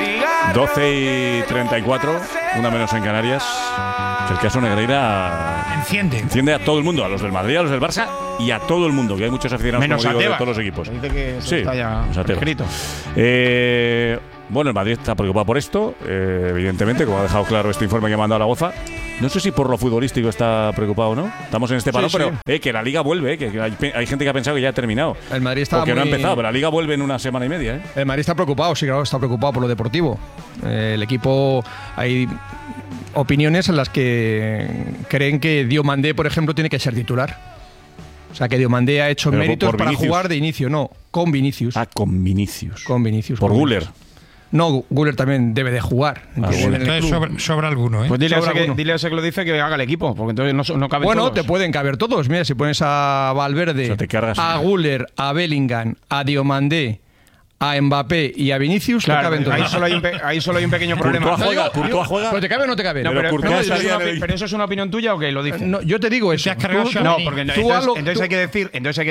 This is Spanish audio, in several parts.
12:34, una menos en Canarias. El caso Negreira enciende a todo el mundo, a los del Madrid, a los del Barça y a todo el mundo, que hay muchos aficionados menos como digo, de todos los equipos. Dice que sí, está ya escrito. Bueno, el Madrid está preocupado por esto, evidentemente, como ha dejado claro este informe que ha mandado la Goza. No sé si por lo futbolístico está preocupado o no. Estamos en este parón, pero que la Liga vuelve, que hay gente que ha pensado que ya ha terminado. El Madrid está no ha empezado, pero la Liga vuelve en una semana y media. El Madrid está preocupado, sí, claro, está preocupado por lo deportivo. El equipo, hay opiniones en las que creen que Diomandé, por ejemplo, tiene que ser titular. O sea, que Diomandé ha hecho méritos para jugar de inicio, no, con Vinicius. Ah, con Vinicius. Con Vinicius. Por Güler. No, Güler también debe de jugar. Entonces sobra alguno, ¿eh? Pues dile a ese que lo dice que haga el equipo, porque entonces no caben todos. Bueno, te pueden caber todos. Mira, si pones a Valverde, o sea, a Güler, a Bellingham, a Diomandé, a Mbappé y a Vinicius, claro, te caben todos. Ahí solo hay un pequeño problema. ¿Courtois juega? ¿Pero te cabe o no te cabe? No, pero eso es una opinión tuya o qué lo dices. No, yo te digo eso. No, porque entonces hay que decir.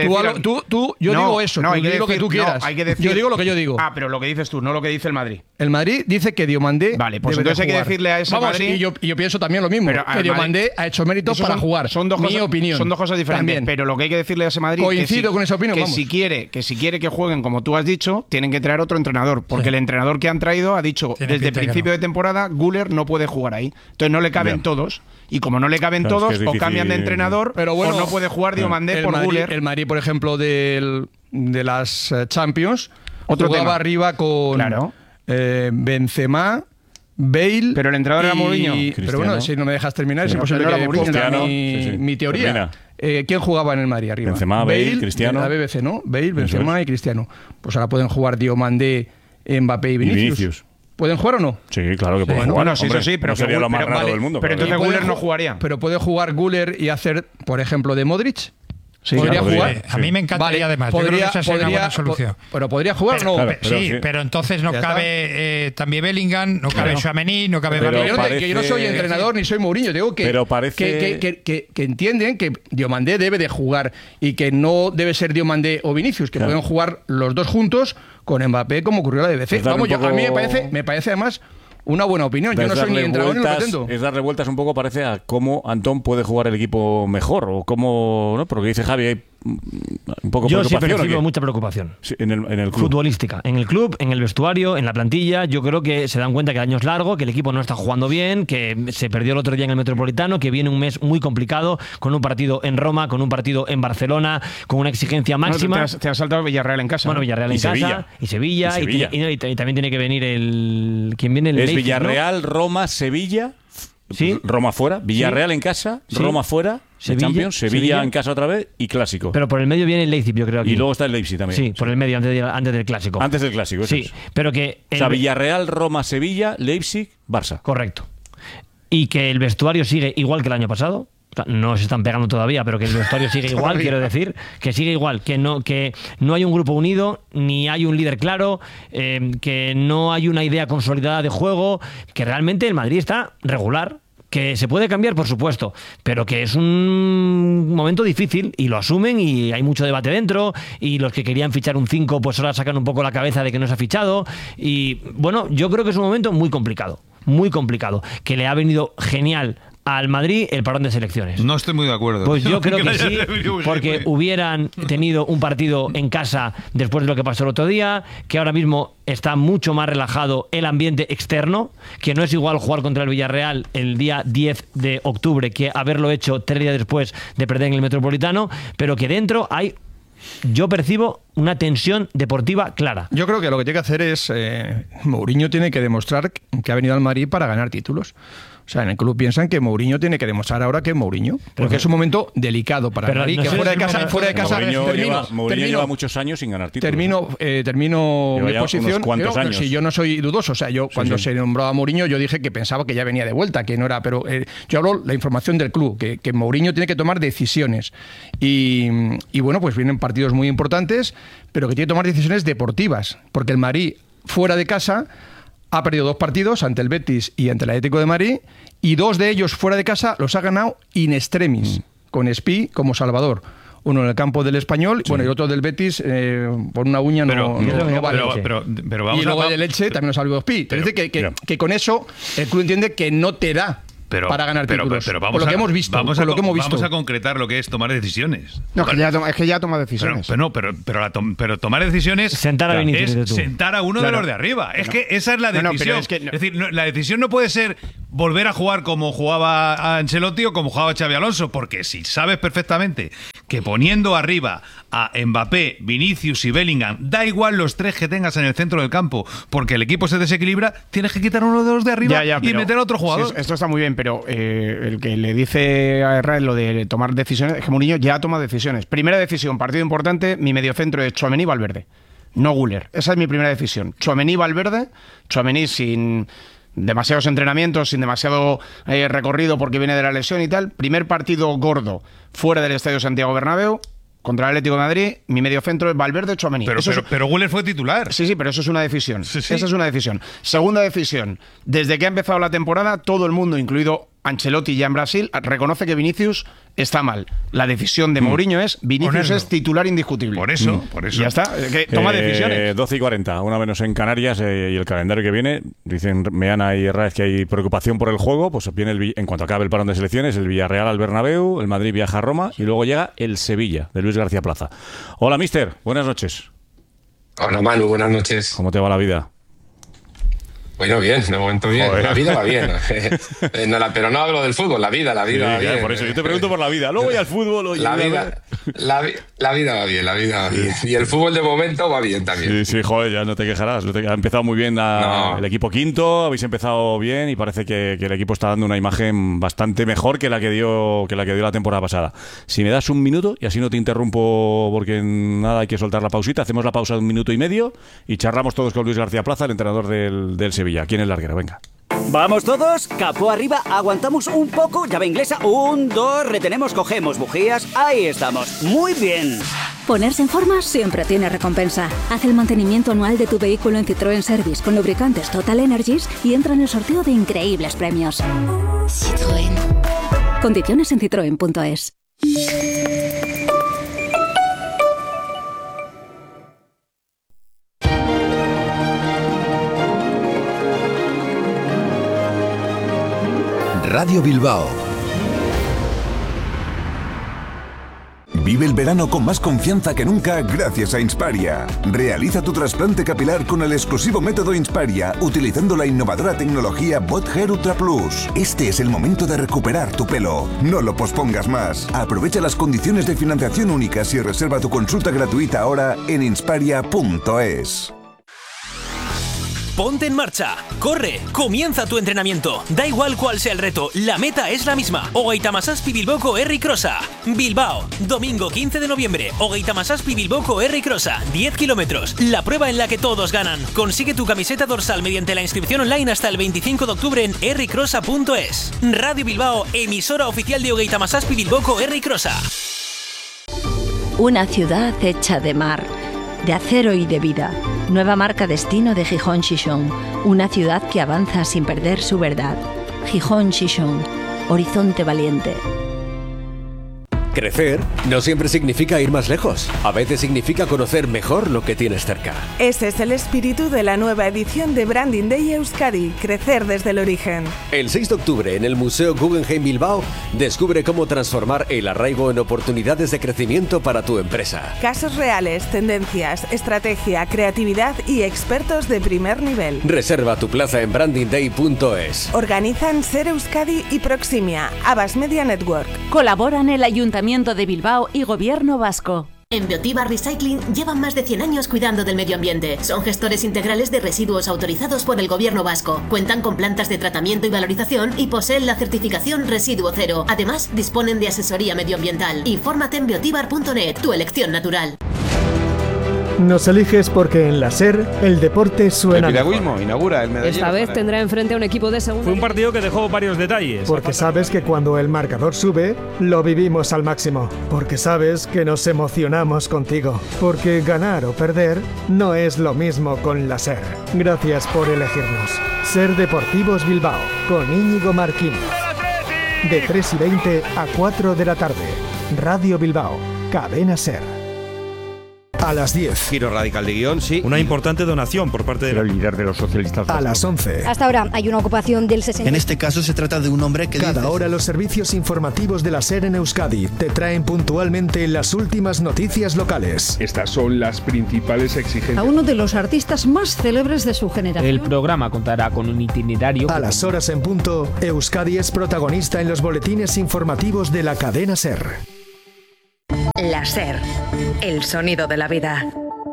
Yo digo eso. Tú digo lo que tú quieras. Yo digo lo que yo digo. Ah, pero lo que dices tú, no lo que dice el Madrid. El Madrid dice que Diomandé. Vale, pues entonces hay que decirle a ese Madrid. Y yo pienso también lo mismo. Que Diomandé ha hecho méritos para jugar. Mi opinión. Son dos cosas diferentes. Pero lo que hay que decirle a ese Madrid. Coincido con esa opinión. Que si quiere que jueguen como tú has dicho, tienen que traer otro entrenador. Porque el entrenador que han traído ha dicho desde el principio de temporada, Güler no puede jugar ahí. Entonces no le caben todos. Y como no le caben todos, o cambian de entrenador, pero bueno, o no puede jugar Diomandé por Güler. El Madrid, por ejemplo, de las Champions, jugaba arriba con Benzema, Bale. Pero el entrenador era Mourinho. Pero bueno, si no me dejas terminar, es imposible que ponga mi teoría. ¿Quién jugaba en el Madrid arriba? Benzema, Bale, Cristiano. La BBC, ¿no? Bale, Benzema y Cristiano. Pues ahora pueden jugar Diomandé, Mbappé y Vinicius. ¿Pueden jugar o no? Sí, claro que pueden jugar. Bueno, sí, eso sí, pero no sería lo más raro del mundo. Pero entonces Güler no jugaría. Pero puede jugar Güler y hacer, por ejemplo, de Modric. Sí, podría jugar. A mí me encantaría, además. Yo creo que esa sería una buena solución. Pero podría jugar, ¿no? Pero entonces no cabe también Bellingham, no cabe Tchouaméni, no cabe Mbappé. Que yo no soy entrenador ni soy Mourinho. Digo que entienden que Diomandé debe de jugar y que no debe ser Diomandé o Vinicius, que pueden jugar los dos juntos con Mbappé, como ocurrió la BBC. Vamos, a mí me parece además una buena opinión. Yo no soy ni entrenador ni lo pretendo. Es darle vueltas un poco, parece, a cómo Antón puede jugar el equipo mejor o cómo, ¿no? Porque dice Javi, hay un poco yo preocupación. Yo sí percibo mucha preocupación. Sí, en el club. Futbolística. En el club, en el vestuario, en la plantilla. Yo creo que se dan cuenta que el año es largo, que el equipo no está jugando bien, que se perdió el otro día en el Metropolitano, que viene un mes muy complicado, con un partido en Roma, con un partido en Barcelona, con una exigencia máxima. No, te has saltado Villarreal en casa. Bueno, Villarreal en casa. Y Sevilla. Y también tiene que venir el... ¿Quién viene? El es Leipzig, Villarreal, ¿no? Roma, Sevilla. ¿Sí? Roma fuera, Villarreal en casa, Roma fuera, Sevilla en casa otra vez y clásico. Pero por el medio viene el Leipzig, yo creo. Aquí. Y luego está el Leipzig también. Sí, por el medio, antes del clásico. Antes del clásico, eso sí. es. Pero que o sea, Villarreal, Roma, Sevilla, Leipzig, Barça. Correcto. Y que el vestuario sigue igual que el año pasado. No se están pegando todavía, pero que el vestuario sigue igual, quiero decir, que sigue igual, que no hay un grupo unido, ni hay un líder claro, que no hay una idea consolidada de juego, que realmente el Madrid está regular, que se puede cambiar, por supuesto, pero que es un momento difícil y lo asumen y hay mucho debate dentro y los que querían fichar un 5 pues ahora sacan un poco la cabeza de que no se ha fichado y bueno, yo creo que es un momento muy complicado, que le ha venido genial al Madrid el parón de selecciones. No estoy muy de acuerdo. Pues yo creo que sí, porque hubieran tenido un partido en casa después de lo que pasó el otro día, que ahora mismo está mucho más relajado el ambiente externo, que no es igual jugar contra el Villarreal el día 10 de octubre que haberlo hecho 3 días después de perder en el Metropolitano, pero que dentro yo percibo una tensión deportiva clara. Yo creo que lo que tiene que hacer es Mourinho tiene que demostrar que ha venido al Madrid para ganar títulos. O sea, en el club piensan que Mourinho tiene que demostrar ahora que es Mourinho, porque es un momento delicado para el Madrid, que fuera de casa Mourinho lleva muchos años sin ganar títulos. Termino mi posición. Años. Si yo no soy dudoso, o sea, yo cuando se nombró a Mourinho yo dije que pensaba que ya venía de vuelta, que no era, pero yo hablo la información del club, que Mourinho tiene que tomar decisiones y bueno, pues vienen partidos muy importantes, pero que tiene que tomar decisiones deportivas, porque el Madrid fuera de casa ha perdido 2 partidos ante el Betis y ante el Atlético de Madrid y 2 de ellos fuera de casa los ha ganado in extremis, con Espí como salvador. uno en el campo del Español, bueno, y otro del Betis, por una uña no vale. Pero vamos y luego el Elche también nos salió 2 pi. Es decir, que con eso el club entiende que no te da para ganar títulos. Pero vamos por lo que hemos visto. Vamos a concretar lo que es tomar decisiones. No, es que ya toma decisiones. Pero tomar decisiones sentar a es sentar a uno de los de arriba. Es que esa es la decisión. Es decir, la decisión no puede ser volver a jugar como jugaba Ancelotti o como jugaba Xabi Alonso, porque si sabes perfectamente que poniendo arriba a Mbappé, Vinicius y Bellingham, da igual los 3 que tengas en el centro del campo, porque el equipo se desequilibra, tienes que quitar uno de los de arriba y meter a otro jugador. Sí, esto está muy bien, pero el que le dice a Herrera lo de tomar decisiones, es que Mourinho ya toma decisiones. Primera decisión, partido importante, mi mediocentro es Tchouaméni y Valverde, no Güler. Esa es mi primera decisión. Tchouaméni y Valverde, Tchouaméni sin demasiados entrenamientos, sin demasiado recorrido porque viene de la lesión y tal. Primer partido gordo fuera del Estadio Santiago Bernabéu contra el Atlético de Madrid, mi mediocentro es Valverde, Tchouaméni. Pero Güler fue titular. Sí, pero eso es una decisión. Sí. Esa es una decisión. Segunda decisión, desde que ha empezado la temporada, todo el mundo, incluido Ancelotti ya en Brasil, reconoce que Vinicius está mal. La decisión de Mourinho es Vinicius es titular indiscutible. Por eso. Ya está, toma decisiones. 12:40, una menos en Canarias, y el calendario que viene, dicen Meana y Herrera que hay preocupación por el juego, pues viene en cuanto acabe el parón de selecciones, el Villarreal al Bernabéu, el Madrid viaja a Roma y luego llega el Sevilla, de Luis García Plaza. Hola, mister, buenas noches. Hola, Manu, buenas noches. ¿Cómo te va la vida? Bueno, bien, de momento bien. Joder. La vida va bien. Pero no hablo del fútbol, la vida va bien. Por eso yo te pregunto por la vida. Luego voy al fútbol. La vida va bien, la vida va bien. Y el fútbol de momento va bien también. Sí, joder, ya no te quejarás. Ha empezado muy bien el equipo quinto, habéis empezado bien y parece que el equipo está dando una imagen bastante mejor que la que dio la temporada pasada. Si me das un minuto, y así no te interrumpo porque nada, hay que soltar la pausita, hacemos la pausa de 1 minuto y medio y charlamos todos con Luis García Plaza, el entrenador del Sevilla. ¿Quién es el larguero? Venga. Vamos todos, capó arriba, aguantamos un poco, llave inglesa, 1, 2, retenemos, cogemos bujías, ahí estamos, muy bien. Ponerse en forma siempre tiene recompensa. Haz el mantenimiento anual de tu vehículo en Citroën Service con lubricantes Total Energies y entra en el sorteo de increíbles premios. Citroën. Condiciones en citroen.es. Radio Bilbao. Vive el verano con más confianza que nunca gracias a Insparia. Realiza tu trasplante capilar con el exclusivo método Insparia, utilizando la innovadora tecnología Bot Hair Ultra Plus. Este es el momento de recuperar tu pelo. No lo pospongas más. Aprovecha las condiciones de financiación únicas y reserva tu consulta gratuita ahora en insparia.es. Ponte en marcha, corre, comienza tu entrenamiento. Da igual cuál sea el reto, la meta es la misma. Hogeita Hamazazpi Bilboko Herri Crossa. Bilbao, domingo 15 de noviembre. Hogeita Hamazazpi Bilboko Herri Crossa, 10 kilómetros. La prueba en la que todos ganan. Consigue tu camiseta dorsal mediante la inscripción online hasta el 25 de octubre en herricrossa.es. Radio Bilbao, emisora oficial de Hogeita Hamazazpi Bilboko Herri Crossa. Una ciudad hecha de mar, de acero y de vida. Nueva marca destino de Gijón Xixón. Una ciudad que avanza sin perder su verdad. Gijón Xixón. Horizonte valiente. Crecer no siempre significa ir más lejos. A veces significa conocer mejor lo que tienes cerca. Ese es el espíritu de la nueva edición de Branding Day Euskadi. Crecer desde el origen. El 6 de octubre en el Museo Guggenheim Bilbao descubre cómo transformar el arraigo en oportunidades de crecimiento para tu empresa. Casos reales, tendencias, estrategia, creatividad y expertos de primer nivel. Reserva tu plaza en brandingday.es. Organizan Ser Euskadi y Proximia, Abbas Media Network. Colaboran el Ayuntamiento de Bilbao y Gobierno Vasco. En Biotibar Recycling llevan más de 100 años cuidando del medio ambiente. Son gestores integrales de residuos autorizados por el Gobierno Vasco. Cuentan con plantas de tratamiento y valorización y poseen la certificación Residuo Cero. Además, disponen de asesoría medioambiental. Infórmate en biotibar.net, tu elección natural. Nos eliges porque en la SER el deporte suena. El piragüismo inaugura el medallero. Esta vez tendrá enfrente a un equipo de segunda. Fue un partido que dejó varios detalles. Porque sabes que cuando el marcador sube, lo vivimos al máximo. Porque sabes que nos emocionamos contigo. Porque ganar o perder no es lo mismo con la SER. Gracias por elegirnos. SER Deportivos Bilbao, con Íñigo Marquín. De 3:20 a 4 de la tarde. Radio Bilbao. Cadena SER. A las 10. Giro radical de guión, sí. Una importante donación por parte del líder de los socialistas. A las 11. Hasta ahora hay una ocupación del 60%. En este caso se trata de un hombre que Cada hora los servicios informativos de la SER en Euskadi te traen puntualmente las últimas noticias locales. Estas son las principales exigencias. A uno de los artistas más célebres de su generación. El programa contará con un itinerario. A las horas en punto, Euskadi es protagonista en los boletines informativos de la cadena SER. La SER, el sonido de la vida.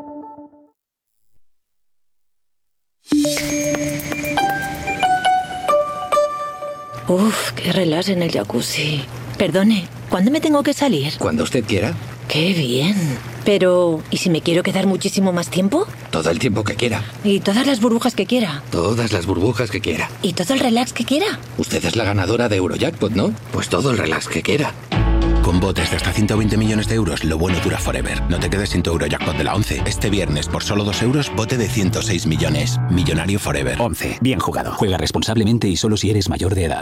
Uf, qué relax en el jacuzzi. Perdone, ¿cuándo me tengo que salir? Cuando usted quiera. ¡Qué bien! Pero, ¿y si me quiero quedar muchísimo más tiempo? Todo el tiempo que quiera. ¿Y todas las burbujas que quiera? Todas las burbujas que quiera. ¿Y todo el relax que quiera? Usted es la ganadora de Eurojackpot, ¿no? Pues todo el relax que quiera. Con botes de hasta 120 millones de euros, lo bueno dura forever. No te quedes sin tu Eurojackpot de la 11. Este viernes, por solo 2 euros, bote de 106 millones. Millonario forever. 11. Bien jugado. Juega responsablemente y solo si eres mayor de edad.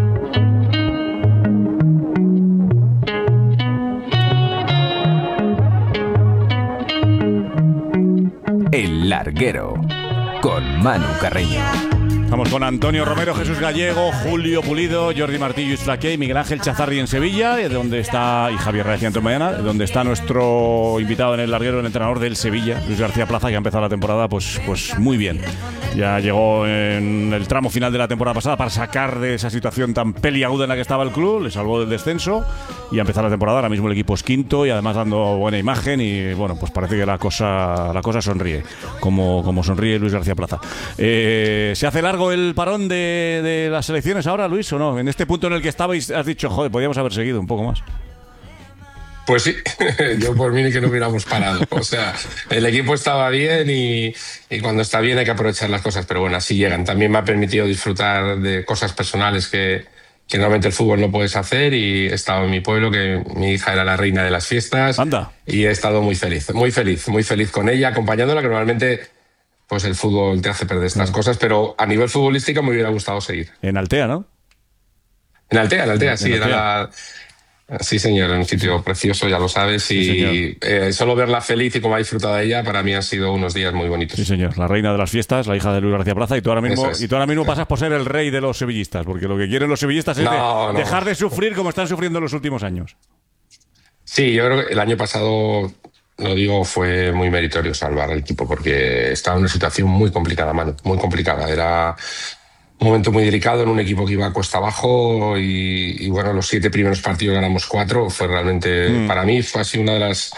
El Larguero, con Manu Carreño. Estamos con Antonio Romero, Jesús Gallego, Julio Pulido, Jordi Martillo y Flaqué, Miguel Ángel Chazarri en Sevilla, donde está, y Javier Reacción mañana, donde está nuestro invitado en el Larguero, el entrenador del Sevilla, Luis García Plaza, que ha empezado la temporada pues muy bien. Ya llegó en el tramo final de la temporada pasada para sacar de esa situación tan peliaguda en la que estaba el club, le salvó del descenso y ha empezado la temporada. Ahora mismo el equipo es quinto y además dando buena imagen y bueno, pues parece que la cosa sonríe, como sonríe Luis García Plaza. ¿Se hace largo el parón de las selecciones ahora, Luis, o no? En este punto en el que estabais has dicho, joder, podríamos haber seguido un poco más. Pues sí, yo por mí ni que no hubiéramos parado. O sea, el equipo estaba bien y cuando está bien hay que aprovechar las cosas, pero bueno, así llegan. También me ha permitido disfrutar de cosas personales que normalmente el fútbol no puedes hacer y he estado en mi pueblo, que mi hija era la reina de las fiestas. Anda. Y he estado muy feliz con ella, acompañándola, que normalmente pues el fútbol te hace perder estas cosas, pero a nivel futbolístico me hubiera gustado seguir. En Altea, ¿no? En Altea, sí, era la... Sí, señor, en un sitio precioso, ya lo sabes, y solo verla feliz y cómo ha disfrutado de ella, para mí han sido unos días muy bonitos. Sí, señor, la reina de las fiestas, la hija de Luis García Plaza, y tú ahora mismo pasas por ser el rey de los sevillistas, porque lo que quieren los sevillistas es dejar de sufrir como están sufriendo en los últimos años. Sí, yo creo que el año pasado, lo digo, fue muy meritorio salvar al equipo, porque estaba en una situación muy complicada, Manu, muy complicada. Era un momento muy delicado en un equipo que iba cuesta abajo y bueno, los 7 primeros partidos ganamos 4. Fue realmente, para mí, fue así una de las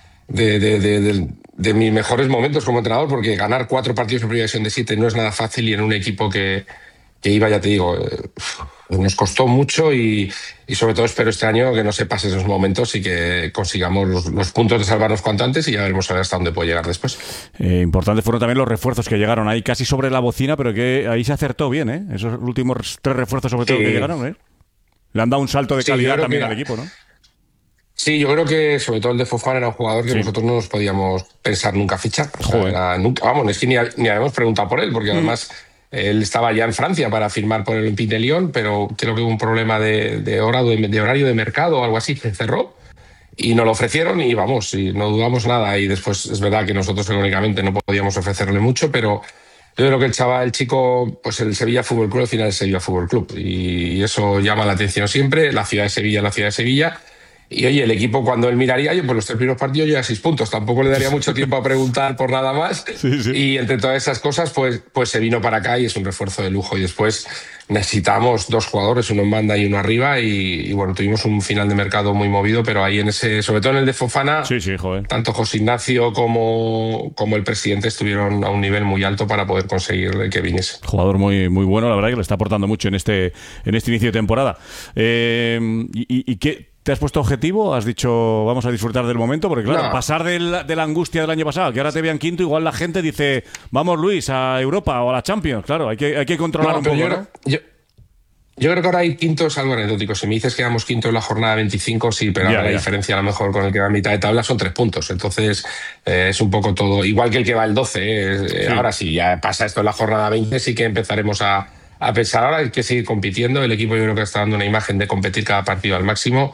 de mis mejores momentos como entrenador, porque ganar 4 partidos en primera división de 7 no es nada fácil, y en un equipo que iba, ya te digo, nos costó mucho y sobre todo espero este año que no se pasen esos momentos y que consigamos los puntos de salvarnos cuanto antes, y ya veremos a ver hasta dónde puede llegar después. Importantes fueron también los refuerzos que llegaron ahí casi sobre la bocina, pero que ahí se acertó bien, ¿eh? Esos últimos 3 refuerzos sobre todo que llegaron, ¿eh? Le han dado un salto de calidad también al equipo, ¿no? Sí, yo creo que sobre todo el de Fofana era un jugador que nosotros no nos podíamos pensar nunca fichar. O sea, nunca, vamos, es que ni habíamos preguntado por él, porque además él estaba ya en Francia para firmar por el Olympique de Lyon, pero creo que hubo un problema de horario de mercado o algo así, se cerró y nos lo ofrecieron y vamos, y no dudamos nada. Y después es verdad que nosotros económicamente no podíamos ofrecerle mucho, pero yo creo que el chico, pues el Sevilla Fútbol Club al final es Sevilla Fútbol Club, y eso llama la atención siempre. La ciudad de Sevilla. Y oye, el equipo, cuando él miraría, pues los 3 primeros partidos llega a 6 puntos. Tampoco le daría mucho tiempo a preguntar por nada más. Sí. Y entre todas esas cosas, pues se vino para acá y es un refuerzo de lujo. Y después necesitamos 2 jugadores, uno en banda y uno arriba. Y bueno, tuvimos un final de mercado muy movido, pero ahí en ese, sobre todo en el de Fofana, tanto José Ignacio como el presidente estuvieron a un nivel muy alto para poder conseguir que viniese. Jugador muy, muy bueno, la verdad que le está aportando mucho en este inicio de temporada. ¿Y qué? ¿Te has puesto objetivo? ¿Has dicho vamos a disfrutar del momento? Porque claro, pasar de la angustia del año pasado, que ahora te vean quinto, igual la gente dice vamos Luis, a Europa o a la Champions. Claro, hay que controlar un poco, ¿no? Yo creo que ahora hay quinto, es algo anecdótico. Si me dices que vamos quinto en la jornada 25, sí, pero ahora la diferencia a lo mejor con el que va a mitad de tabla son 3 puntos. Entonces es un poco todo, igual que el que va el 12. Ahora sí, ya pasa esto en la jornada 20, sí que empezaremos a pensar. Ahora hay que seguir compitiendo. El equipo yo creo que está dando una imagen de competir cada partido al máximo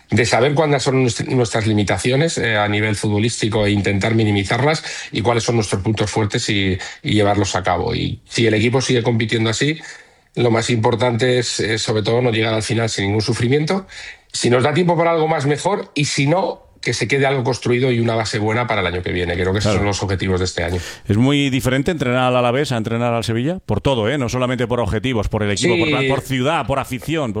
de saber cuáles son nuestras limitaciones a nivel futbolístico e intentar minimizarlas y cuáles son nuestros puntos fuertes y llevarlos a cabo. Y si el equipo sigue compitiendo así, lo más importante es sobre todo no llegar al final sin ningún sufrimiento. Si nos da tiempo para algo más, mejor, y si no, que se quede algo construido y una base buena para el año que viene. Creo que esos son los objetivos de este año. Es muy diferente entrenar al Alavés a entrenar al Sevilla, por todo, no solamente por objetivos, por el equipo, sí, por ciudad, por afición,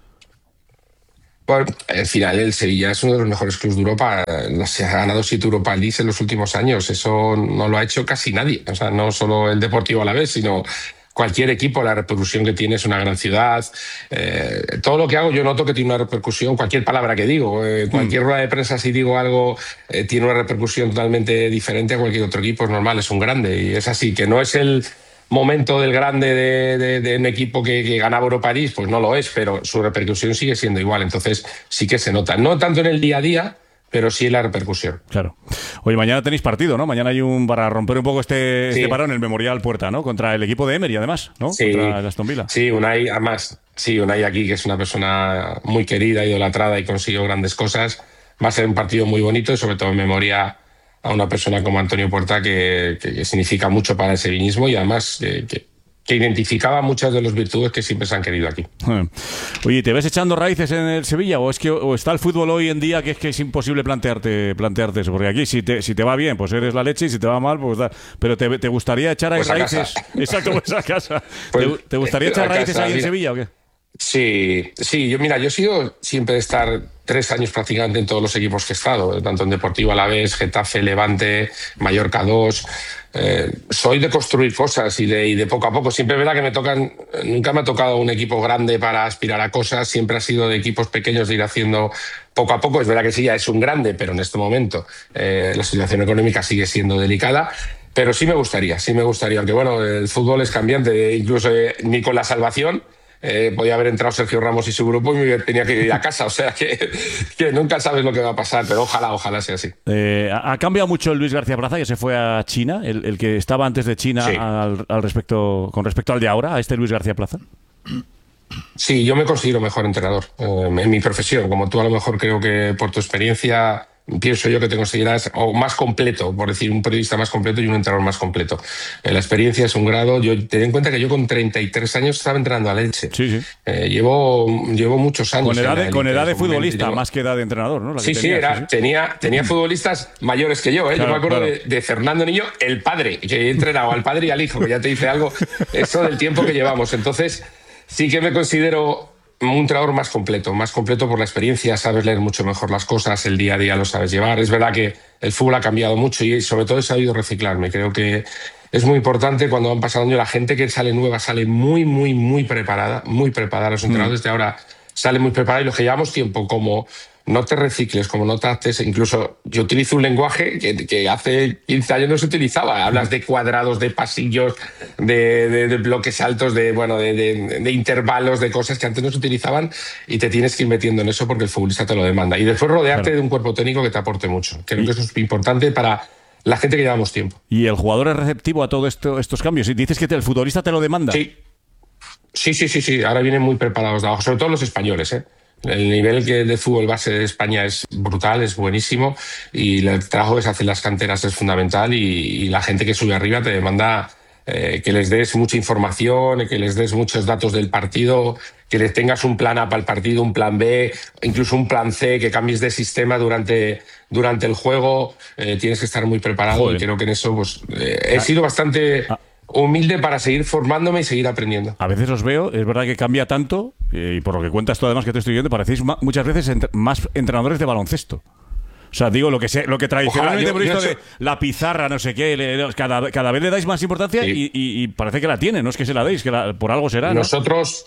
al final el Sevilla es uno de los mejores clubes de Europa. Se ha ganado 7 Europa League en los últimos años. Eso no lo ha hecho casi nadie. O sea, no solo el Deportivo Alavés, sino cualquier equipo. La repercusión que tiene, es una gran ciudad. Todo lo que hago yo noto que tiene una repercusión. Cualquier palabra que digo, cualquier rueda de prensa, si digo algo, tiene una repercusión totalmente diferente a cualquier otro equipo. Es normal, es un grande. Y es así, que no es el momento del grande de un equipo que ganaba Europa League, pues no lo es, pero su repercusión sigue siendo igual. Entonces sí que se nota. No tanto en el día a día, pero sí la repercusión. Claro. Oye, mañana tenéis partido, ¿no? Mañana hay para romper un poco este parón, el Memorial Puerta, ¿no? Contra el equipo de Emery, además, ¿no? Sí. Contra el Aston Villa. Sí, Unai aquí, que es una persona muy querida, idolatrada y consiguió grandes cosas. Va a ser un partido muy bonito y sobre todo en memoria a una persona como Antonio Puerta que significa mucho para el sevillismo y además que identificaba muchas de las virtudes que siempre se han querido aquí. Oye, ¿te ves echando raíces en el Sevilla o está el fútbol hoy en día que es imposible plantearte eso? Porque aquí si te va bien, pues eres la leche, y si te va mal, pues da. Pero ¿te gustaría echar ahí raíces? Exacto, pues a casa. ¿Te gustaría echar raíces ahí en Sevilla o qué? Sí, yo he sido siempre de estar 3 años prácticamente en todos los equipos que he estado, tanto en Deportivo Alavés, Getafe, Levante, Mallorca 2. Soy de construir cosas y de poco a poco. Siempre es verdad que nunca me ha tocado un equipo grande para aspirar a cosas, siempre ha sido de equipos pequeños de ir haciendo poco a poco. Es verdad que sí, ya es un grande, pero en este momento la situación económica sigue siendo delicada. Pero sí me gustaría, aunque bueno, el fútbol es cambiante, incluso ni con la salvación. Podía haber entrado Sergio Ramos y su grupo y me tenía que ir a casa, o sea que nunca sabes lo que va a pasar, pero ojalá sea así. ¿Ha cambiado mucho el Luis García Plaza, que se fue a China, el que estaba antes de China, sí, con respecto al de ahora, a este Luis García Plaza? Sí, yo me considero mejor entrenador en mi profesión, como tú a lo mejor creo que por tu experiencia pienso yo que te consideras más completo, por decir, un periodista más completo y un entrenador más completo. La experiencia es un grado. Ten en cuenta que yo con 33 años estaba entrenando a Elche. Sí. Llevo muchos años. Con edad de futbolista, más que edad de entrenador, ¿no? Tenía futbolistas mayores que yo, ¿eh? Claro, yo me acuerdo de Fernando Niño, el padre, que he entrenado al padre y al hijo, que ya te dice algo, eso del tiempo que llevamos. Entonces, sí que me considero un entrenador más completo por la experiencia, sabes leer mucho mejor las cosas, el día a día lo sabes llevar. Es verdad que el fútbol ha cambiado mucho y sobre todo he sabido reciclarme. Creo que es muy importante cuando van pasando años, la gente que sale nueva sale muy preparada, los entrenadores de ahora salen muy preparados y los que llevamos tiempo, como no te recicles, como no te haces. Incluso yo utilizo un lenguaje que hace 15 años no se utilizaba. Hablas de cuadrados, de pasillos, de bloques altos, de intervalos, de cosas que antes no se utilizaban y te tienes que ir metiendo en eso porque el futbolista te lo demanda. Y después rodearte de un cuerpo técnico que te aporte mucho. Creo que eso es importante para la gente que llevamos tiempo. ¿Y el jugador es receptivo a todos estos cambios? ¿Y dices que el futbolista te lo demanda? Sí. Ahora vienen muy preparados de abajo, sobre todo los españoles, ¿eh? El nivel de fútbol base de España es brutal, es buenísimo y el trabajo que se hace en las canteras es fundamental y la gente que sube arriba te demanda que les des mucha información, que les des muchos datos del partido, que les tengas un plan A para el partido, un plan B, incluso un plan C, que cambies de sistema durante el juego. Tienes que estar muy preparado. Y creo que en eso he sido bastante humilde para seguir formándome y seguir aprendiendo. A veces os veo, es verdad que cambia tanto, y por lo que cuentas tú además que te estoy viendo, parecéis muchas veces más entrenadores de baloncesto. O sea, digo, lo que tradicionalmente hemos visto de la pizarra, no sé qué, cada vez le dais más importancia y parece que la tiene, no es que se la deis, que por algo será, ¿no? Nosotros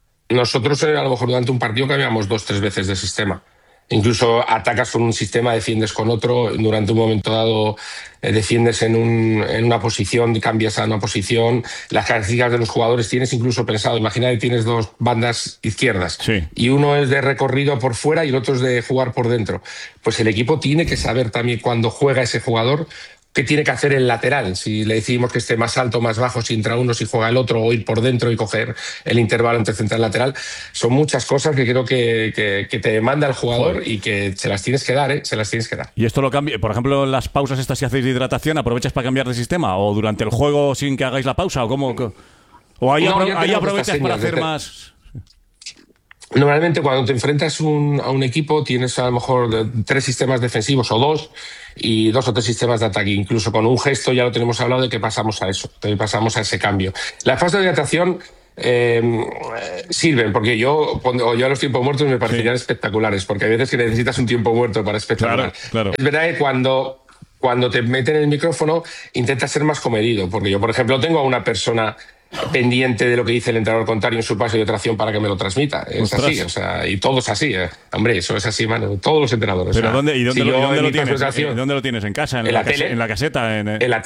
a lo mejor durante un partido cambiamos 2-3 veces de sistema. Incluso atacas con un sistema, defiendes con otro, durante un momento dado defiendes en una posición, cambias a una posición, las características de los jugadores tienes incluso pensado, imagina que tienes 2 bandas izquierdas y uno es de recorrido por fuera y el otro es de jugar por dentro. Pues el equipo tiene que saber también cuando juega ese jugador qué tiene que hacer el lateral, si le decimos que esté más alto, más bajo, si entra uno, si juega el otro, o ir por dentro y coger el intervalo entre central y lateral. Son muchas cosas que creo que te demanda el jugador y que se las tienes que dar, se las tienes que dar. ¿Y esto lo cambia? Por ejemplo, en las pausas estas si hacéis de hidratación, ¿aprovechas para cambiar de sistema? ¿O durante el juego sin que hagáis la pausa? ¿O cómo? ¿O ahí aprovechas para hacer más...? Normalmente cuando te enfrentas a un equipo tienes a lo mejor 3 sistemas defensivos o 2 y 2 o 3 sistemas de ataque. Incluso con un gesto ya lo tenemos hablado de que pasamos a eso, pasamos a ese cambio. Las fases de hidratación sirven, porque yo a los tiempos muertos me parecerían espectaculares, porque hay veces que necesitas un tiempo muerto para espectacular. Claro. Es verdad que cuando te meten el micrófono intentas ser más comedido, porque yo, por ejemplo, tengo a una persona pendiente de lo que dice el entrenador contrario en su paso de tracción para que me lo transmita. Es así, y todo es así. Hombre, eso es así, mano. Todos los entrenadores. ¿Pero dónde lo tienes? ¿Dónde lo tienes? ¿En casa? ¿En la tele? ¿En la caseta? En la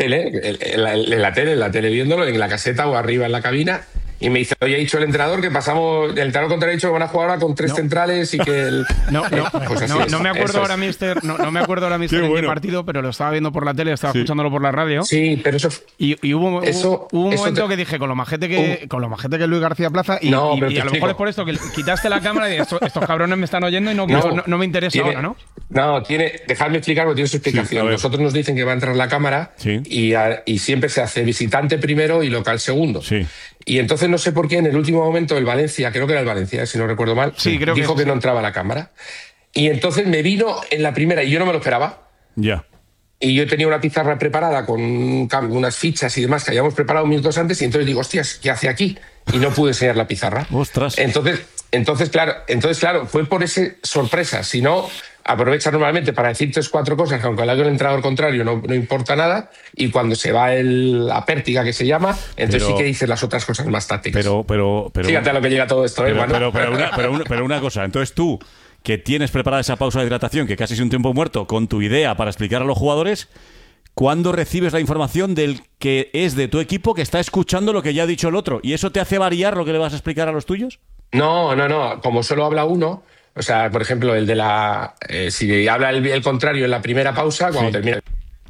tele viéndolo, en la caseta o arriba en la cabina. Y me dice, oye, ha dicho el entrenador que pasamos, el entrenador contrario ha dicho que van a jugar ahora con 3 centrales y que no me acuerdo ahora, mister, no me acuerdo ahora, mister, en qué partido, pero lo estaba viendo por la tele, estaba escuchándolo por la radio. Sí, pero eso y hubo un momento que dije, con lo majete que es Luis García Plaza, y a lo mejor es por esto que quitaste la cámara y estos cabrones me están oyendo y no me interesa ahora, ¿no? No, dejadme explicar porque tiene su explicación. Sí, nosotros nos dicen que va a entrar la cámara y siempre se hace visitante primero y local segundo. Sí. Y entonces no sé por qué en el último momento el Valencia, creo que era el Valencia, si no recuerdo mal, dijo que no entraba la cámara. Y entonces me vino en la primera y yo no me lo esperaba. Ya. Y yo tenía una pizarra preparada con unas fichas y demás que habíamos preparado minutos antes y entonces digo, hostias, ¿qué hace aquí? Y no pude enseñar la pizarra. ¡Ostras! Entonces, claro, fue por esa sorpresa. Si no, aprovecha normalmente para decir 3 o 4 cosas que aunque le haga el entrenador contrario no importa nada, y cuando se va la pértiga que se llama, entonces sí que dices las otras cosas más tácticas. Pero fíjate a lo que llega todo esto, pero una cosa, entonces tú, que tienes preparada esa pausa de hidratación, que casi es un tiempo muerto, con tu idea para explicar a los jugadores, ¿cuándo recibes la información del que es de tu equipo que está escuchando lo que ya ha dicho el otro? ¿Y eso te hace variar lo que le vas a explicar a los tuyos? No. Como solo habla uno, o sea, por ejemplo, el de si habla el contrario en la primera pausa, cuando termina.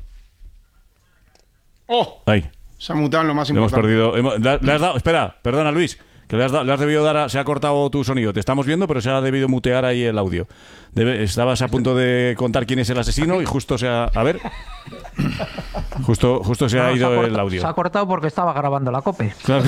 ¡Oh! Ahí. Se ha mutado en lo más importante. Hemos perdido. Le has dado. Espera, perdona, Luis. Que le has debido dar. Se ha cortado tu sonido. Te estamos viendo, pero se ha debido mutear ahí el audio. Estabas a punto de contar quién es el asesino y justo se ha. A ver. Justo se ha ido el audio. Se ha cortado porque estaba grabando la COPE. Claro.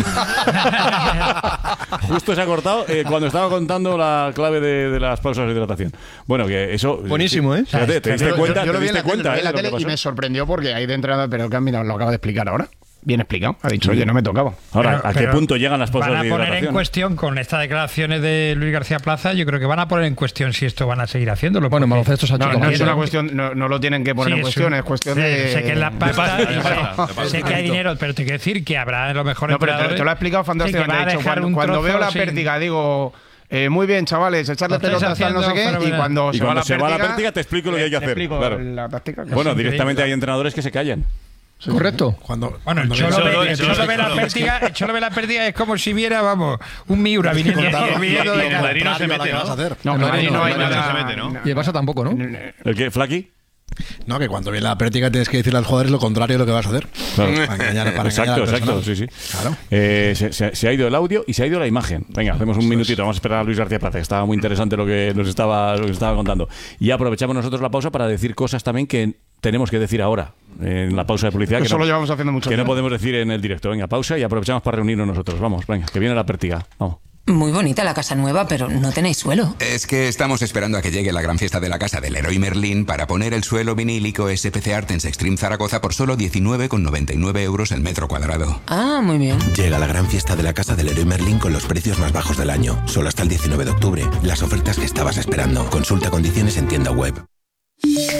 Justo se ha cortado cuando estaba contando la clave de las pausas de hidratación. Bueno, que eso. Buenísimo, ¿eh? Fíjate, te diste cuenta. Yo lo vi en la tele y me sorprendió porque ahí de entrada, pero que mira, lo acaba de explicar ahora. Bien explicado. Ha dicho, oye, no me tocaba. Ahora, ¿a qué punto llegan las pausas de hidratación? Van a poner en cuestión, con estas declaraciones de Luis García Plaza, yo creo que van a poner en cuestión si esto van a seguir haciéndolo. Bueno, baloncesto se ha hecho. No es una cuestión, no lo tienen que poner en cuestión, es cuestión de. Sé que es la pasta, sé que hay dinero, pero te quiero decir que habrá lo mejor. No, pero te lo ha explicado fantástico. Cuando veo la pértiga, digo. Muy bien, chavales, echarle pelotas al no sé qué, y cuando se va la pértiga te explico lo que hay que hacer. La táctica. Bueno, directamente hay entrenadores que se callan. Correcto. El Cholo ve la pérdida es como si viera, vamos, un Miura viniendo de Madrid no se mete, ¿no? No hay nada. Y el Barça tampoco, ¿no? ¿El qué, Flaky? No, que cuando viene la práctica tienes que decirle al jugador lo contrario de lo que vas a hacer. Claro. Para engañar exacto, sí. Claro. Se ha ido el audio y se ha ido la imagen. Venga, hacemos un minutito, vamos a esperar a Luis García Plaza, que estaba muy interesante lo que nos estaba contando. Y aprovechamos nosotros la pausa para decir cosas también que tenemos que decir ahora, en la pausa de publicidad. Que lo llevamos haciendo mucho. Que no podemos decir en el directo. Venga, pausa y aprovechamos para reunirnos nosotros. Vamos, venga, que viene la pértiga. Vamos. Muy bonita la casa nueva, pero no tenéis suelo. Es que estamos esperando a que llegue la gran fiesta de la casa del Leroy Merlin para poner el suelo vinílico SPC Artens Extreme Zaragoza por solo 19,99 euros el metro cuadrado. Ah, muy bien. Llega la gran fiesta de la casa del Leroy Merlin con los precios más bajos del año. Solo hasta el 19 de octubre. Las ofertas que estabas esperando. Consulta condiciones en tienda web.